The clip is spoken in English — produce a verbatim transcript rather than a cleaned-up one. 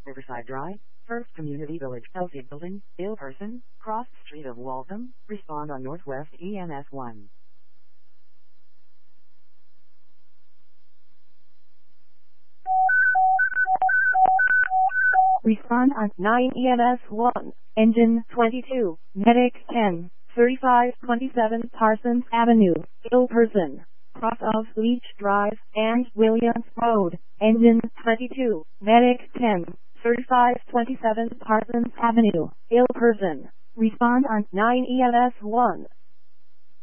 Riverside Drive, First Community Village, Elsie Building, ill person, cross street of Waltham, respond on Northwest E M S one. Respond on nine E M S one, engine twenty-two, medic ten, thirty-five twenty-seven Parsons Avenue, ill person, cross of Leach Drive and Williams Road, engine twenty-two, medic ten, thirty-five twenty-seven Parsons Avenue, ill person. Respond on nine E M S one.